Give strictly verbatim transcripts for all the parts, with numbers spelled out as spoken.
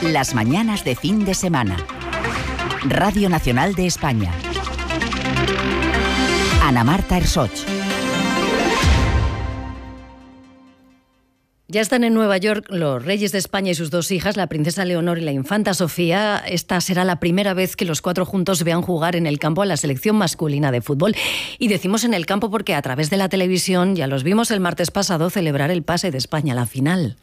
Las mañanas de fin de semana. Radio Nacional de España. Ana Marta Ersoch. Ya están en Nueva York los reyes de España y sus dos hijas, la princesa Leonor y la infanta Sofía. Esta será la primera vez que los cuatro juntos vean jugar en el campo a la selección masculina de fútbol. Y decimos en el campo porque a través de la televisión ya los vimos el martes pasado celebrar el pase de España a la final.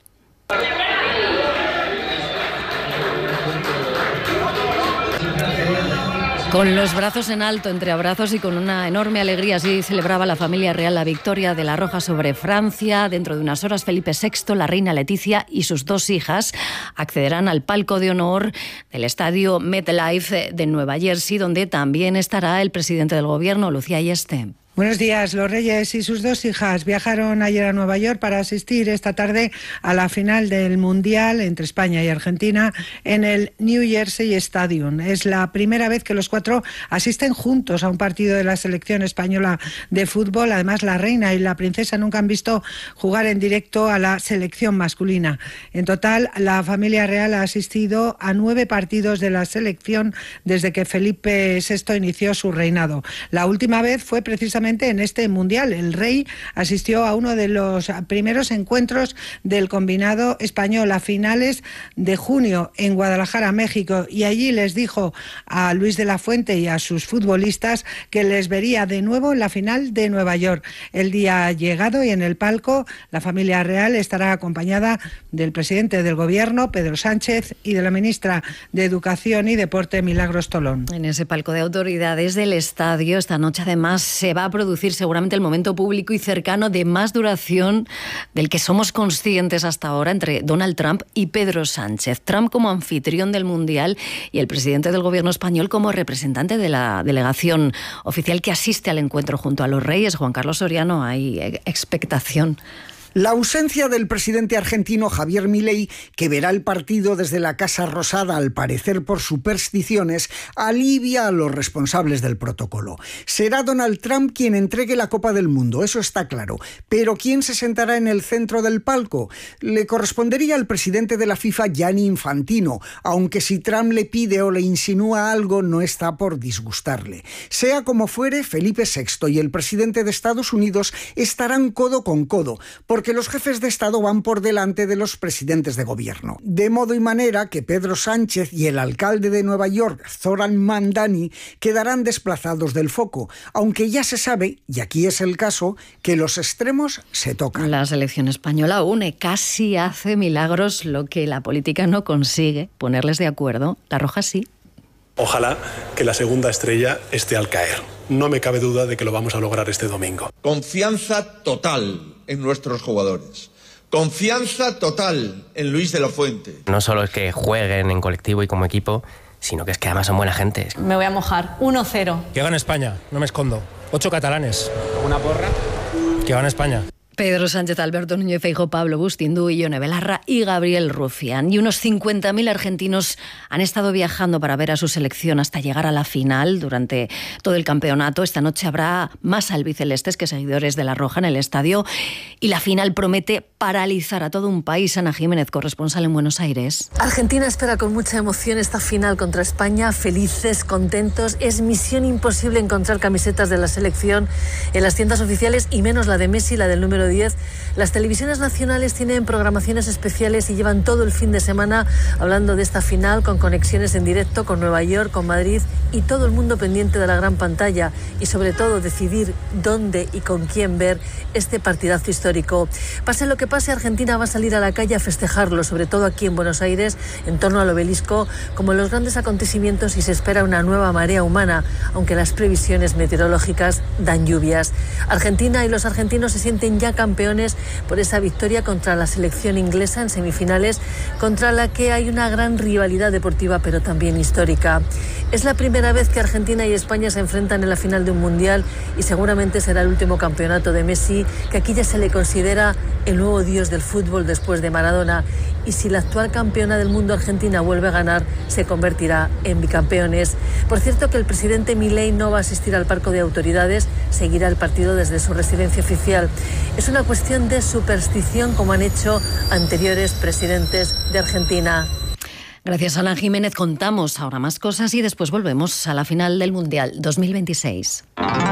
Con los brazos en alto, entre abrazos y con una enorme alegría, así celebraba la familia real la victoria de La Roja sobre Francia. Dentro de unas horas, Felipe sexto, la reina Leticia y sus dos hijas accederán al palco de honor del estadio MetLife de Nueva Jersey, donde también estará el presidente del gobierno, Lucía Ayeste. Buenos días. Los reyes y sus dos hijas viajaron ayer a Nueva York para asistir esta tarde a la final del Mundial entre España y Argentina en el New Jersey Stadium. Es la primera vez que los cuatro asisten juntos a un partido de la selección española de fútbol. Además, la reina y la princesa nunca han visto jugar en directo a la selección masculina. En total, la familia real ha asistido a nueve partidos de la selección desde que Felipe sexto inició su reinado. La última vez fue precisamente en este Mundial. El rey asistió a uno de los primeros encuentros del combinado español a finales de junio en Guadalajara, México, y allí les dijo a Luis de la Fuente y a sus futbolistas que les vería de nuevo en la final de Nueva York. El día ha llegado y en el palco la familia real estará acompañada del presidente del gobierno, Pedro Sánchez, y de la ministra de Educación y Deporte, Milagros Tolón. En ese palco de autoridades del estadio esta noche además se va a producir seguramente el momento público y cercano de más duración del que somos conscientes hasta ahora entre Donald Trump y Pedro Sánchez. Trump como anfitrión del Mundial y el presidente del gobierno español como representante de la delegación oficial que asiste al encuentro junto a los reyes. Juan Carlos Soriano, hay expectación. La ausencia del presidente argentino Javier Milei, que verá el partido desde la Casa Rosada, al parecer por supersticiones, alivia a los responsables del protocolo. Será Donald Trump quien entregue la Copa del Mundo, eso está claro. Pero ¿quién se sentará en el centro del palco? Le correspondería al presidente de la FIFA, Gianni Infantino, aunque si Trump le pide o le insinúa algo, no está por disgustarle. Sea como fuere, Felipe sexto y el presidente de Estados Unidos estarán codo con codo, porque porque los jefes de Estado van por delante de los presidentes de gobierno. De modo y manera que Pedro Sánchez y el alcalde de Nueva York, Zoran Mandani, quedarán desplazados del foco, aunque ya se sabe, y aquí es el caso, que los extremos se tocan. La selección española une, casi hace milagros lo que la política no consigue, ponerles de acuerdo. La Roja sí. Ojalá que la segunda estrella esté al caer. No me cabe duda de que lo vamos a lograr este domingo. Confianza total en nuestros jugadores. Confianza total en Luis de la Fuente. No solo es que jueguen en colectivo y como equipo, sino que es que además son buena gente. Me voy a mojar. uno cero. Que gane España, no me escondo. Ocho catalanes. ¿Una porra? Que gane España. Pedro Sánchez, Alberto Núñez Feijóo, Pablo Bustíndú, Ione Belarra y Gabriel Rufián. Y unos cincuenta mil argentinos han estado viajando para ver a su selección hasta llegar a la final durante todo el campeonato. Esta noche habrá más albicelestes que seguidores de La Roja en el estadio. Y la final promete paralizar a todo un país. Ana Jiménez, corresponsal en Buenos Aires. Argentina espera con mucha emoción esta final contra España. Felices, contentos. Es misión imposible encontrar camisetas de la selección en las tiendas oficiales y menos la de Messi, la del número diez. Las televisiones nacionales tienen programaciones especiales y llevan todo el fin de semana hablando de esta final con conexiones en directo con Nueva York, con Madrid y todo el mundo pendiente de la gran pantalla y sobre todo decidir dónde y con quién ver este partidazo histórico. Pase lo que pase, Argentina va a salir a la calle a festejarlo, sobre todo aquí en Buenos Aires, en torno al obelisco, como en los grandes acontecimientos, y se espera una nueva marea humana, aunque las previsiones meteorológicas dan lluvias. Argentina y los argentinos se sienten ya campeones por esa victoria contra la selección inglesa en semifinales, contra la que hay una gran rivalidad deportiva pero también histórica. Es la primera vez que Argentina y España se enfrentan en la final de un mundial y seguramente será el último campeonato de Messi, que aquí ya se le considera el nuevo dios del fútbol después de Maradona. Y si la actual campeona del mundo, Argentina, vuelve a ganar, se convertirá en bicampeones. Por cierto, que el presidente Milei no va a asistir al palco de autoridades, seguirá el partido desde su residencia oficial. Es una cuestión de superstición, como han hecho anteriores presidentes de Argentina. Gracias, Alan Jiménez. Contamos ahora más cosas y después volvemos a la final del Mundial dos mil veintiséis.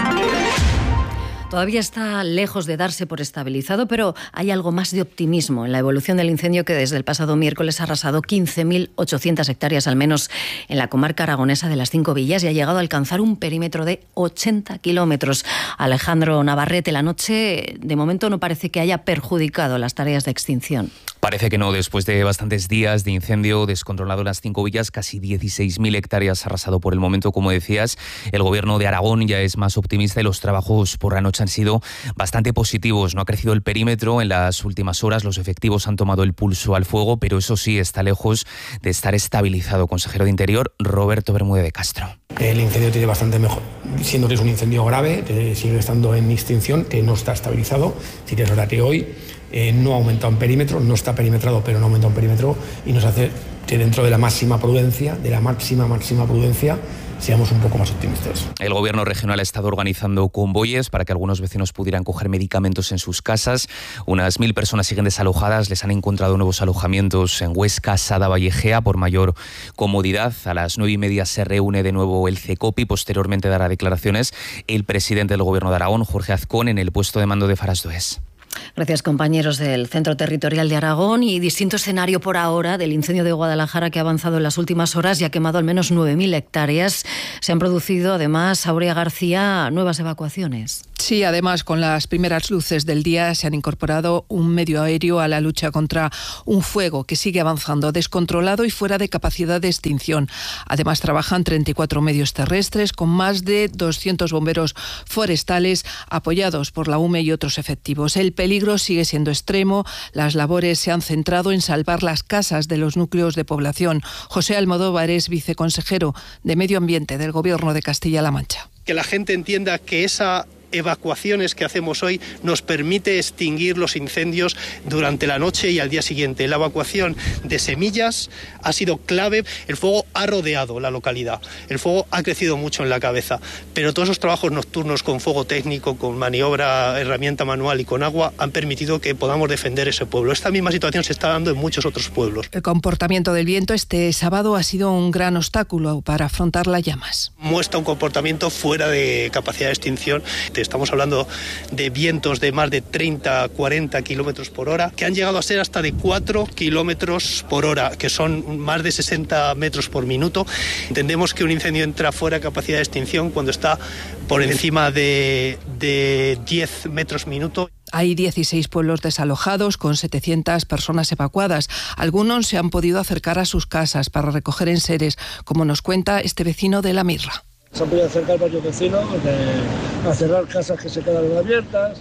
Todavía está lejos de darse por estabilizado, pero hay algo más de optimismo en la evolución del incendio que desde el pasado miércoles ha arrasado quince mil ochocientas hectáreas al menos en la comarca aragonesa de las Cinco Villas y ha llegado a alcanzar un perímetro de ochenta kilómetros. Alejandro Navarrete, la noche de momento no parece que haya perjudicado las tareas de extinción. Parece que no, después de bastantes días de incendio descontrolado en las Cinco Villas, casi dieciséis mil hectáreas arrasado por el momento, como decías. El gobierno de Aragón ya es más optimista y los trabajos por la noche han sido bastante positivos. No ha crecido el perímetro en las últimas horas, los efectivos han tomado el pulso al fuego, pero eso sí, está lejos de estar estabilizado. Consejero de Interior, Roberto Bermúdez de Castro. El incendio tiene bastante mejor, siendo que es un incendio grave, que sigue estando en extinción, que no está estabilizado. Sí que es verdad que hoy eh, no ha aumentado en perímetro, no está perimetrado, pero no ha aumentado en perímetro, y nos hace que dentro de la máxima prudencia, de la máxima, máxima prudencia, seamos un poco más optimistas. El gobierno regional ha estado organizando convoyes para que algunos vecinos pudieran coger medicamentos en sus casas. Unas mil personas siguen desalojadas, les han encontrado nuevos alojamientos en Huesca, Sada, Vallejea, por mayor comodidad. A las nueve y media se reúne de nuevo el CECOPI, posteriormente dará declaraciones el presidente del gobierno de Aragón, Jorge Azcón, en el puesto de mando de Farasdoes. Gracias, compañeros del Centro Territorial de Aragón. Y distinto escenario por ahora del incendio de Guadalajara, que ha avanzado en las últimas horas y ha quemado al menos nueve mil hectáreas. Se han producido, además, Aurea García, nuevas evacuaciones. Sí, además, con las primeras luces del día se han incorporado un medio aéreo a la lucha contra un fuego que sigue avanzando, descontrolado y fuera de capacidad de extinción. Además, trabajan treinta y cuatro medios terrestres con más de doscientos bomberos forestales apoyados por la U M E y otros efectivos. El peligro sigue siendo extremo. Las labores se han centrado en salvar las casas de los núcleos de población. José Almodóvar es viceconsejero de Medio Ambiente del Gobierno de Castilla-La Mancha. Que la gente entienda que esa evacuaciones que hacemos hoy nos permite extinguir los incendios durante la noche y al día siguiente. La evacuación de semillas ha sido clave. El fuego ha rodeado la localidad. El fuego ha crecido mucho en la cabeza. Pero todos esos trabajos nocturnos con fuego técnico, con maniobra, herramienta manual y con agua han permitido que podamos defender ese pueblo. Esta misma situación se está dando en muchos otros pueblos. El comportamiento del viento este sábado ha sido un gran obstáculo para afrontar las llamas. Muestra un comportamiento fuera de capacidad de extinción. Estamos hablando de vientos de más de treinta a cuarenta kilómetros por hora, que han llegado a ser hasta de cuatro kilómetros por hora, que son más de sesenta metros por minuto. Entendemos que un incendio entra fuera de capacidad de extinción cuando está por encima de, de diez metros minuto. Hay dieciséis pueblos desalojados con setecientas personas evacuadas. Algunos se han podido acercar a sus casas para recoger enseres, como nos cuenta este vecino de La Mirra. Se han podido acercar varios vecinos de, a cerrar casas que se quedaron abiertas,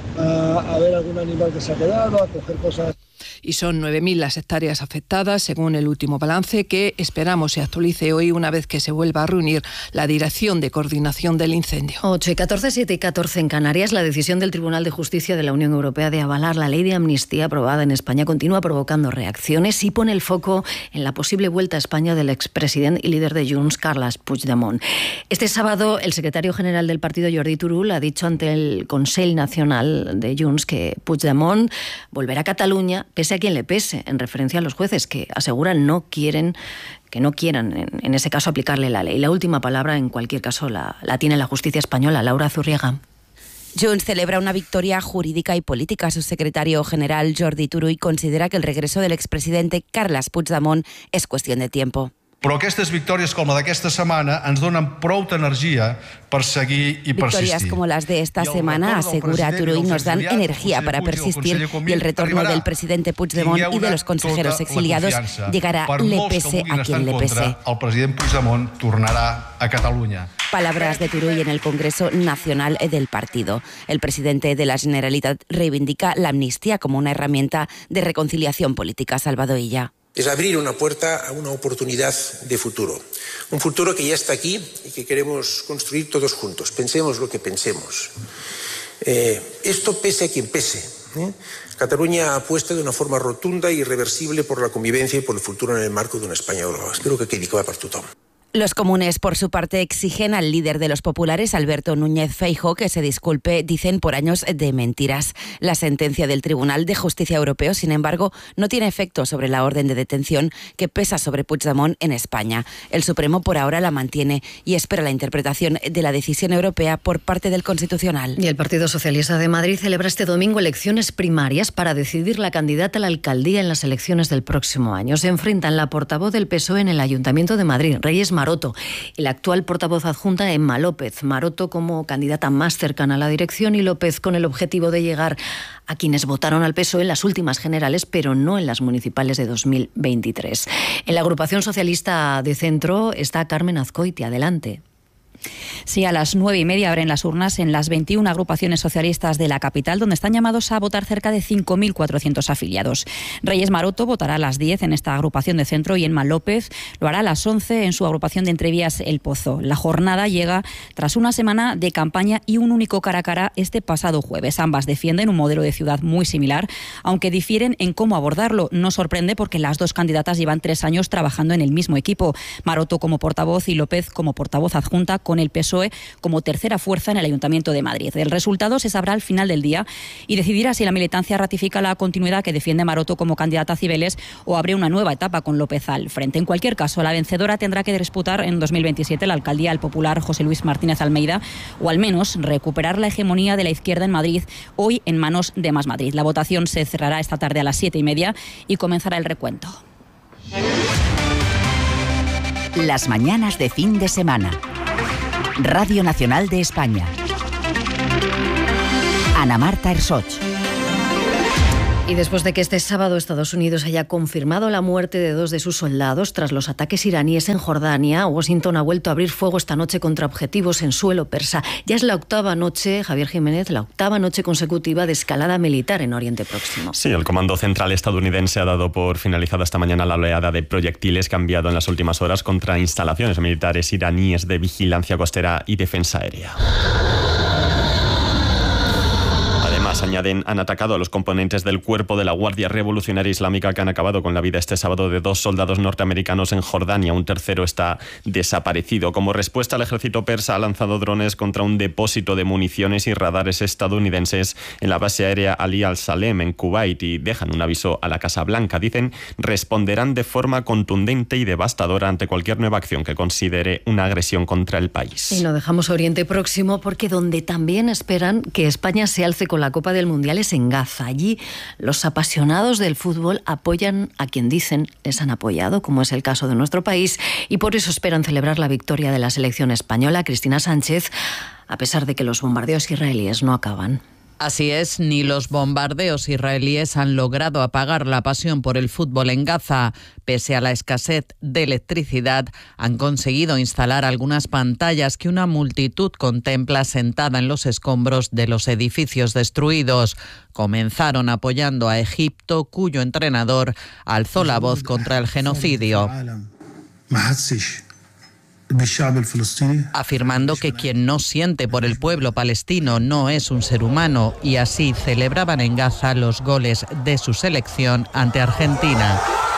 a, a ver algún animal que se ha quedado, a coger cosas. Y son nueve mil las hectáreas afectadas, según el último balance, que esperamos se actualice hoy una vez que se vuelva a reunir la Dirección de Coordinación del Incendio. ocho y catorce, siete y catorce en Canarias. La decisión del Tribunal de Justicia de la Unión Europea de avalar la ley de amnistía aprobada en España continúa provocando reacciones y pone el foco en la posible vuelta a España del expresidente y líder de Junts, Carles Puigdemont. Este sábado, el secretario general del partido, Jordi Turull, ha dicho ante el Consell Nacional de Junts que Puigdemont volverá a Cataluña, pese a quien le pese, en referencia a los jueces que aseguran no quieren, que no quieran, en, en ese caso, aplicarle la ley. La última palabra, en cualquier caso, la, la tiene la justicia española. Laura Zurriaga. Junts celebra una victoria jurídica y política. Su secretario general, Jordi Turull, considera que el regreso del expresidente Carles Puigdemont es cuestión de tiempo. Però aquestes victòries com la d'aquesta setmana ens donen prou energia per seguir i persistir. Victorias como las de esta semana, asegura Turull, nos dan energía para persistir y el retorno del presidente Puigdemont y de los consejeros exiliados llegará le pese a quien le pese. El president Puigdemont tornarà a Catalunya. Palabras de Turull en el Congreso Nacional del partido. El presidente de la Generalitat reivindica la amnistía como una herramienta de reconciliación política. Salvador Illa. Es abrir una puerta a una oportunidad de futuro. Un futuro que ya está aquí y que queremos construir todos juntos. Pensemos lo que pensemos. Eh, esto pese a quien pese. ¿eh? Cataluña apuesta de una forma rotunda e irreversible por la convivencia y por el futuro en el marco de una España global. Espero que quedi clar per tothom. Los comunes, por su parte, exigen al líder de los populares, Alberto Núñez Feijóo, que se disculpe, dicen, por años de mentiras. La sentencia del Tribunal de Justicia Europeo, sin embargo, no tiene efecto sobre la orden de detención que pesa sobre Puigdemont en España. El Supremo por ahora la mantiene y espera la interpretación de la decisión europea por parte del Constitucional. Y el Partido Socialista de Madrid celebra este domingo elecciones primarias para decidir la candidata a la alcaldía en las elecciones del próximo año. Se enfrentan la portavoz del P S O E en el Ayuntamiento de Madrid, Reyes Maroto, y la actual portavoz adjunta, Emma López. Maroto como candidata más cercana a la dirección y López con el objetivo de llegar a quienes votaron al P S O E en las últimas generales, pero no en las municipales de dos mil veintitrés. En la agrupación socialista de centro está Carmen Azcoitia. Adelante. Sí, a las nueve y media abren las urnas en las veintiuna agrupaciones socialistas de la capital, donde están llamados a votar cerca de cinco mil cuatrocientos afiliados. Reyes Maroto votará a las diez en esta agrupación de centro y Emma López lo hará a las once en su agrupación de Entrevías El Pozo. La jornada llega tras una semana de campaña y un único cara a cara este pasado jueves. Ambas defienden un modelo de ciudad muy similar, aunque difieren en cómo abordarlo. No sorprende porque las dos candidatas llevan tres años trabajando en el mismo equipo. Maroto como portavoz y López como portavoz adjunta, con el P S O E como tercera fuerza en el Ayuntamiento de Madrid. El resultado se sabrá al final del día y decidirá si la militancia ratifica la continuidad que defiende Maroto como candidata a Cibeles o abre una nueva etapa con López al frente. En cualquier caso, la vencedora tendrá que disputar en dos mil veintisiete la alcaldía al popular José Luis Martínez Almeida, o al menos recuperar la hegemonía de la izquierda en Madrid, hoy en manos de Más Madrid. La votación se cerrará esta tarde a las siete y media y comenzará el recuento. Las mañanas de fin de semana. Radio Nacional de España. Ana Marta Ersoch. Y después de que este sábado Estados Unidos haya confirmado la muerte de dos de sus soldados tras los ataques iraníes en Jordania, Washington ha vuelto a abrir fuego esta noche contra objetivos en suelo persa. Ya es la octava noche, Javier Jiménez, la octava noche consecutiva de escalada militar en Oriente Próximo. Sí, el Comando Central estadounidense ha dado por finalizada esta mañana la oleada de proyectiles que ha enviado en las últimas horas contra instalaciones militares iraníes de vigilancia costera y defensa aérea. Añaden, han atacado a los componentes del cuerpo de la Guardia Revolucionaria Islámica que han acabado con la vida este sábado de dos soldados norteamericanos en Jordania. Un tercero está desaparecido. Como respuesta, el ejército persa ha lanzado drones contra un depósito de municiones y radares estadounidenses en la base aérea Ali al-Salem en Kuwait y dejan un aviso a la Casa Blanca. Dicen, responderán de forma contundente y devastadora ante cualquier nueva acción que considere una agresión contra el país. Y no dejamos Oriente Próximo porque donde también esperan que España se alce con la Copa del Mundial es en Gaza. Allí los apasionados del fútbol apoyan a quien dicen les han apoyado, como es el caso de nuestro país, y por eso esperan celebrar la victoria de la selección española. Cristina Sánchez, a pesar de que los bombardeos israelíes no acaban. Así es, ni los bombardeos israelíes han logrado apagar la pasión por el fútbol en Gaza. Pese a la escasez de electricidad, han conseguido instalar algunas pantallas que una multitud contempla sentada en los escombros de los edificios destruidos. Comenzaron apoyando a Egipto, cuyo entrenador alzó la voz contra el genocidio, afirmando que quien no siente por el pueblo palestino no es un ser humano, y así celebraban en Gaza los goles de su selección ante Argentina.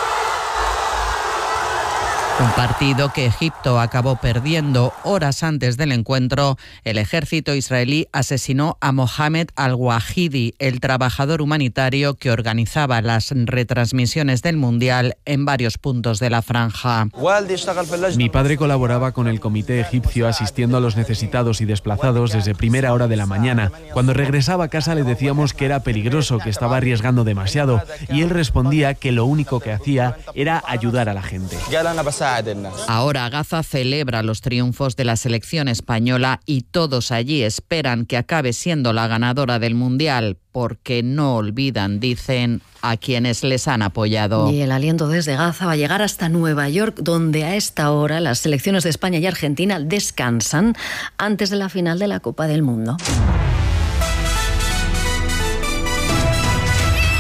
Un partido que Egipto acabó perdiendo. Horas antes del encuentro, el ejército israelí asesinó a Mohamed al-Wahidi, el trabajador humanitario que organizaba las retransmisiones del Mundial en varios puntos de la franja. Mi padre colaboraba con el comité egipcio asistiendo a los necesitados y desplazados desde primera hora de la mañana. Cuando regresaba a casa le decíamos que era peligroso, que estaba arriesgando demasiado, y él respondía que lo único que hacía era ayudar a la gente. Ahora Gaza celebra los triunfos de la selección española y todos allí esperan que acabe siendo la ganadora del Mundial, porque no olvidan, dicen, a quienes les han apoyado. Y el aliento desde Gaza va a llegar hasta Nueva York, donde a esta hora las selecciones de España y Argentina descansan antes de la final de la Copa del Mundo. Qué ganas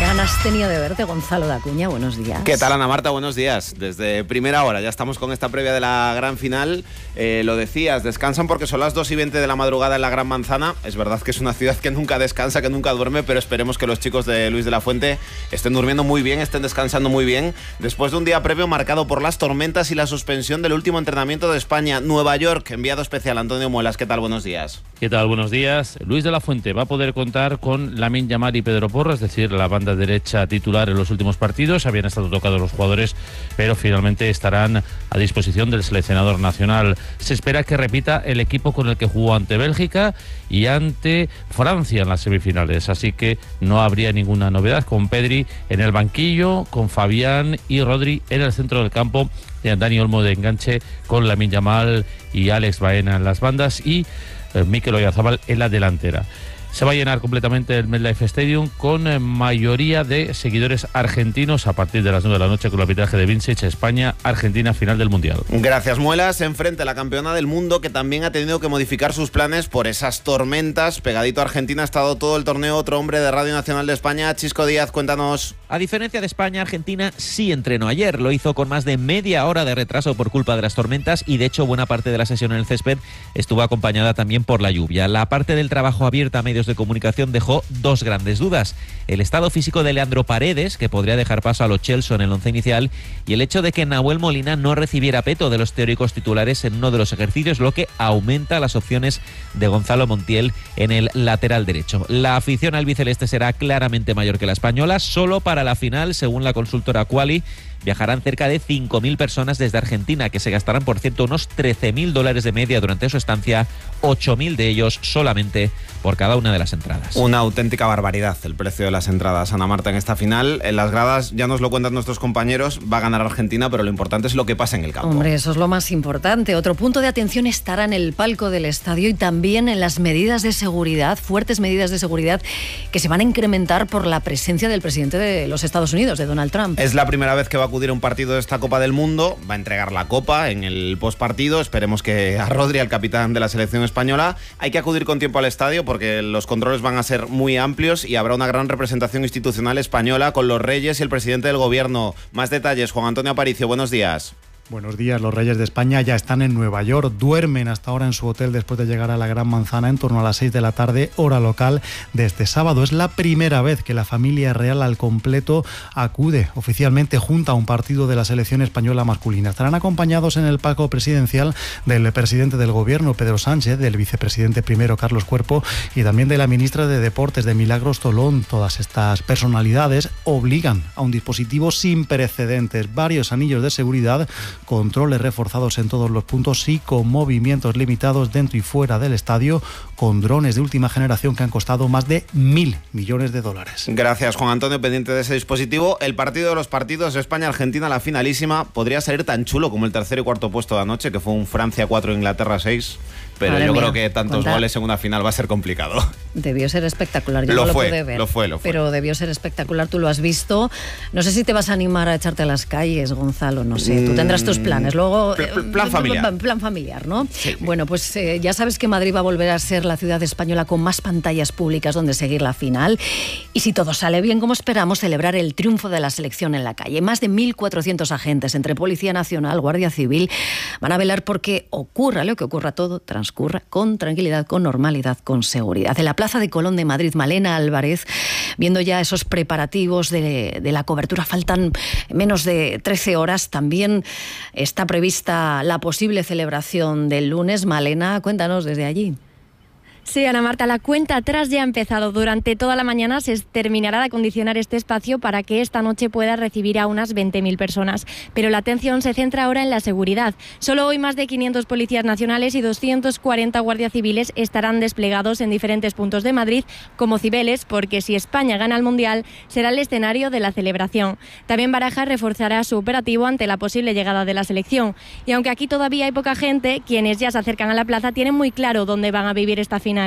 tenido de verte, Gonzalo de Acuña, buenos días. ¿Qué tal, Ana Marta? Buenos días. Desde primera hora, ya estamos con esta previa de la gran final. Eh, lo decías, descansan porque son las dos y veinte de la madrugada en la Gran Manzana. Es verdad que es una ciudad que nunca descansa, que nunca duerme, pero esperemos que los chicos de Luis de la Fuente estén durmiendo muy bien, estén descansando muy bien, después de un día previo marcado por las tormentas y la suspensión del último entrenamiento de España. Nueva York, enviado especial Antonio Muelas. ¿Qué tal? Buenos días. ¿Qué tal? Buenos días. Luis de la Fuente va a poder contar con Lamine Yamal y Pedro Porro, es decir, la banda derecha titular en los últimos partidos. Habían estado tocados los jugadores, pero finalmente estarán a disposición del seleccionador nacional. Se espera que repita el equipo con el que jugó ante Bélgica y ante Francia en las semifinales, así que no habría ninguna novedad, con Pedri en el banquillo, con Fabián y Rodri en el centro del campo, Dani Olmo de enganche, con Lamine Yamal y Alex Baena en las bandas y eh, Mikel Oyarzabal en la delantera. Se va a llenar completamente el MetLife Stadium con eh, mayoría de seguidores argentinos a partir de las nueve de la noche con el arbitraje de Vincic. España-Argentina, final del Mundial. Gracias, Muelas. Enfrente a la campeona del mundo, que también ha tenido que modificar sus planes por esas tormentas. Pegadito a Argentina ha estado todo el torneo otro hombre de Radio Nacional de España, Chisco Díaz, cuéntanos. A diferencia de España, Argentina sí entrenó ayer. Lo hizo con más de media hora de retraso por culpa de las tormentas y, de hecho, buena parte de la sesión en el césped estuvo acompañada también por la lluvia. La parte del trabajo abierta a medios de comunicación dejó dos grandes dudas: el estado físico de Leandro Paredes, que podría dejar paso a Lo Celso en el once inicial, y el hecho de que Nahuel Molina no recibiera peto de los teóricos titulares en uno de los ejercicios, lo que aumenta las opciones de Gonzalo Montiel en el lateral derecho. La afición albiceleste será claramente mayor que la española. Solo para la final, según la consultora Quali, viajarán cerca de cinco mil personas desde Argentina, que se gastarán, por cierto, unos trece mil dólares de media durante su estancia, ocho mil de ellos solamente por cada una de las entradas. Una auténtica barbaridad el precio de las entradas, Ana Marta, en esta final. En las gradas, ya nos lo cuentan nuestros compañeros, va a ganar Argentina, pero lo importante es lo que pasa en el campo. Hombre, eso es lo más importante. Otro punto de atención estará en el palco del estadio y también en las medidas de seguridad, fuertes medidas de seguridad que se van a incrementar por la presencia del presidente de los Estados Unidos, de Donald Trump. Es la primera vez que va a acudir a un partido de esta Copa del Mundo, va a entregar la copa en el postpartido. Esperemos que a Rodri, al capitán de la selección española. Hay que acudir con tiempo al estadio porque los controles van a ser muy amplios y habrá una gran representación institucional española con los reyes y el presidente del gobierno. Más detalles, Juan Antonio Aparicio, buenos días. Buenos días. Los Reyes de España ya están en Nueva York. Duermen hasta ahora en su hotel después de llegar a la Gran Manzana en torno a las seis de la tarde, hora local de este sábado. Es la primera vez que la familia real al completo acude oficialmente junto a un partido de la selección española masculina. Estarán acompañados en el palco presidencial del presidente del gobierno, Pedro Sánchez, del vicepresidente primero, Carlos Cuerpo, y también de la ministra de Deportes, de Milagros Tolón. Todas estas personalidades obligan a un dispositivo sin precedentes, varios anillos de seguridad, controles reforzados en todos los puntos y con movimientos limitados dentro y fuera del estadio, con drones de última generación que han costado más de mil millones de dólares. Gracias, Juan Antonio, pendiente de ese dispositivo. El partido de los partidos, España-Argentina, la finalísima, podría salir tan chulo como el tercer y cuarto puesto de anoche, que fue un Francia cuatro, Inglaterra seis. Pero Madre yo mía, creo que tantos ¿cuánta? goles en una final va a ser complicado. Debió ser espectacular, yo lo no lo fue, pude ver. Lo fue, lo fue. Pero debió ser espectacular, tú lo has visto. No sé si te vas a animar a echarte a las calles, Gonzalo, no sé. Tú tendrás tus planes. Luego, plan, plan familiar. Plan familiar, ¿no? Sí. Bueno, pues eh, ya sabes que Madrid va a volver a ser la ciudad española con más pantallas públicas donde seguir la final. Y si todo sale bien, como esperamos, celebrar el triunfo de la selección en la calle. Más de mil cuatrocientos agentes entre Policía Nacional, Guardia Civil, van a velar porque ocurra lo que ocurra, todo transcurra con tranquilidad, con normalidad, con seguridad. En la Plaza de Colón de Madrid, Malena Álvarez, viendo ya esos preparativos de, de la cobertura, faltan menos de trece horas. También está prevista la posible celebración del lunes. Malena, cuéntanos desde allí. Sí, Ana Marta, la cuenta atrás ya ha empezado. Durante toda la mañana se terminará de acondicionar este espacio para que esta noche pueda recibir a unas veinte mil personas. Pero la atención se centra ahora en la seguridad. Solo hoy más de quinientos policías nacionales y doscientos cuarenta guardias civiles estarán desplegados en diferentes puntos de Madrid como cibeles, porque si España gana el Mundial será el escenario de la celebración. También Baraja reforzará su operativo ante la posible llegada de la selección. Y aunque aquí todavía hay poca gente, quienes ya se acercan a la plaza tienen muy claro dónde van a vivir esta final.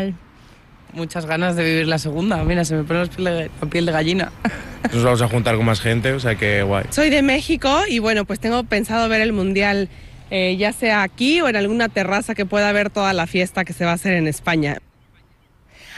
Muchas ganas de vivir la segunda, mira, se me pone la piel de gallina. Nos vamos a juntar con más gente, o sea que guay. Soy de México y bueno, pues tengo pensado ver el Mundial, eh, ya sea aquí o en alguna terraza que pueda ver toda la fiesta que se va a hacer en España.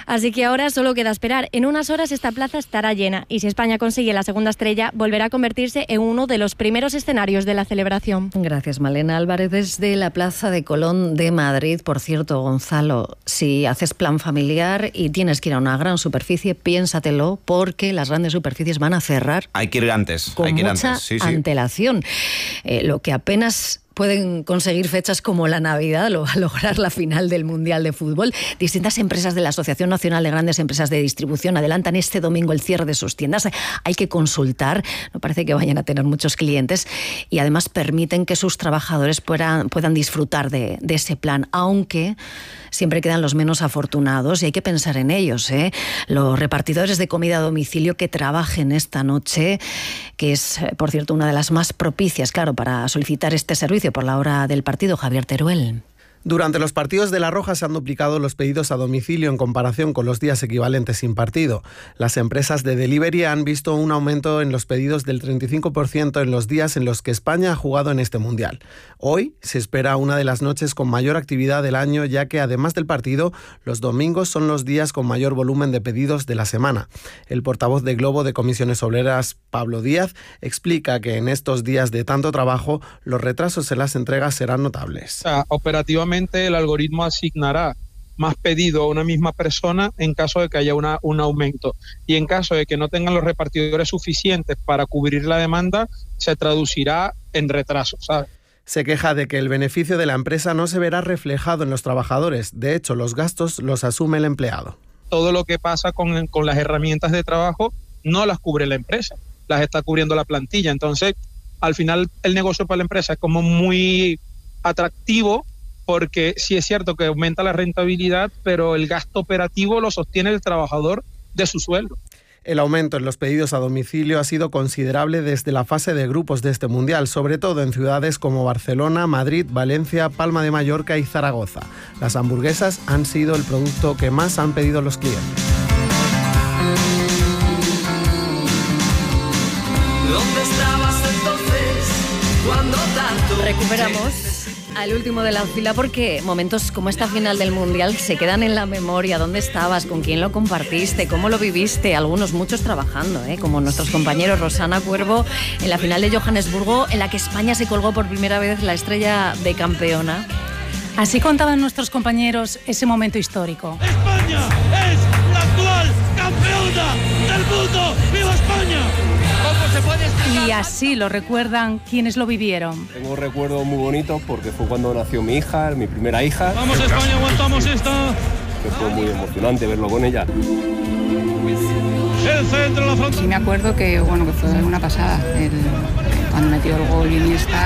Así que ahora solo queda esperar. En unas horas esta plaza estará llena y si España consigue la segunda estrella, volverá a convertirse en uno de los primeros escenarios de la celebración. Gracias, Malena Álvarez, desde la Plaza de Colón de Madrid. Por cierto, Gonzalo, si haces plan familiar y tienes que ir a una gran superficie, piénsatelo, porque las grandes superficies van a cerrar. Hay que ir antes. Con hay que ir mucha antes. Sí, sí. antelación. Eh, lo que apenas pueden conseguir fechas como la Navidad, lo va a lograr la final del Mundial de Fútbol. Distintas empresas de la Asociación Nacional de Grandes Empresas de Distribución adelantan este domingo el cierre de sus tiendas. Hay que consultar, no parece que vayan a tener muchos clientes, y además permiten que sus trabajadores puedan, puedan disfrutar de, de ese plan, aunque siempre quedan los menos afortunados y hay que pensar en ellos, ¿eh? Los repartidores de comida a domicilio que trabajen esta noche, que es, por cierto, una de las más propicias, claro, para solicitar este servicio por la hora del partido. Javier Teruel. Durante los partidos de La Roja se han duplicado los pedidos a domicilio en comparación con los días equivalentes sin partido. Las empresas de delivery han visto un aumento en los pedidos del treinta y cinco por ciento en los días en los que España ha jugado en este Mundial. Hoy se espera una de las noches con mayor actividad del año, ya que además del partido, los domingos son los días con mayor volumen de pedidos de la semana. El portavoz de Globo de Comisiones Obreras, Pablo Díaz, explica que en estos días de tanto trabajo, los retrasos en las entregas serán notables. Operativamente, el algoritmo asignará más pedido a una misma persona en caso de que haya una, un aumento, y en caso de que no tengan los repartidores suficientes para cubrir la demanda, se traducirá en retraso, ¿sabes? Se queja de que el beneficio de la empresa no se verá reflejado en los trabajadores. De hecho, los gastos los asume el empleado. Todo lo que pasa con, con las herramientas de trabajo no las cubre la empresa, las está cubriendo la plantilla. Entonces, al final, el negocio para la empresa es como muy atractivo, porque sí es cierto que aumenta la rentabilidad, pero el gasto operativo lo sostiene el trabajador de su sueldo. El aumento en los pedidos a domicilio ha sido considerable desde la fase de grupos de este Mundial, sobre todo en ciudades como Barcelona, Madrid, Valencia, Palma de Mallorca y Zaragoza. Las hamburguesas han sido el producto que más han pedido los clientes. ¿Dónde estabas entonces cuando tanto? Recuperamos al último de la fila, porque momentos como esta final del Mundial se quedan en la memoria. ¿Dónde estabas? ¿Con quién lo compartiste? ¿Cómo lo viviste? Algunos, muchos trabajando, ¿eh? Como nuestros compañeros Rosana Cuervo en la final de Johannesburgo, en la que España se colgó por primera vez la estrella de campeona. Así contaban nuestros compañeros ese momento histórico. ¡España es la actual campeona del mundo! ¡Viva España! ¿Cómo se puede explicar? Y así lo recuerdan quienes lo vivieron. Tengo recuerdos muy bonitos porque fue cuando nació mi hija, mi primera hija. ¡Vamos España, aguantamos esta! Que fue muy emocionante verlo con ella. El centro, la frontal. Sí, me acuerdo que, bueno, que fue una pasada el, cuando metió el gol Iniesta.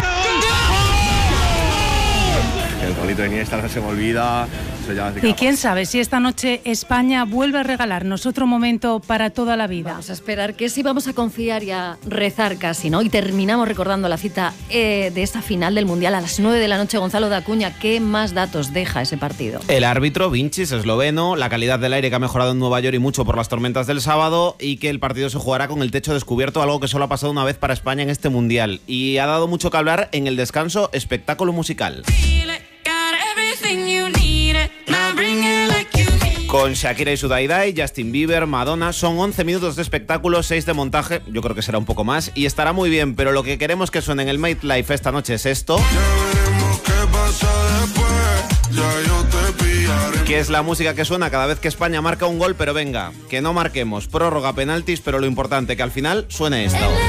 El golito de Iniesta no se me olvida. Y quién sabe si esta noche España vuelve a regalarnos otro momento para toda la vida. Vamos a esperar que sí, vamos a confiar y a rezar casi, ¿no? Y terminamos recordando la cita eh, de esta final del Mundial a las nueve de la noche. Gonzalo de Acuña, ¿qué más datos deja ese partido? El árbitro, Vincis, esloveno, la calidad del aire que ha mejorado en Nueva York y mucho por las tormentas del sábado, y que el partido se jugará con el techo descubierto, algo que solo ha pasado una vez para España en este Mundial. Y ha dado mucho que hablar en el descanso, espectáculo musical. Con Shakira y Sudaidai, Justin Bieber, Madonna, son once minutos de espectáculo, seis de montaje, yo creo que será un poco más, y estará muy bien, pero lo que queremos que suene en el Made Life esta noche es esto, que es la música que suena cada vez que España marca un gol, pero venga, que no marquemos, prórroga, penaltis, pero lo importante que al final suene esto.